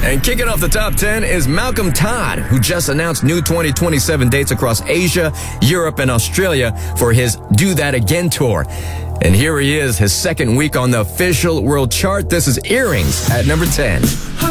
And kicking off the top 10 is Malcolm Todd, who just announced new 2027 dates across Asia, Europe, and Australia for his Do That Again tour. And here he is, his second week on the official world chart. This is Earrings at number 10.